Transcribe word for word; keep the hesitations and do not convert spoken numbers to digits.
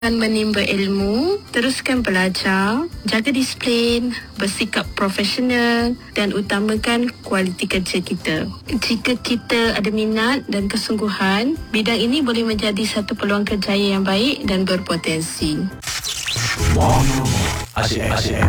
menimba ilmu, teruskan belajar, jaga disiplin, bersikap profesional dan utamakan kualiti kerja kita. Jika kita ada minat dan kesungguhan, bidang ini boleh menjadi satu peluang kerjaya yang baik dan berpotensi. Wow, asyik, asyik.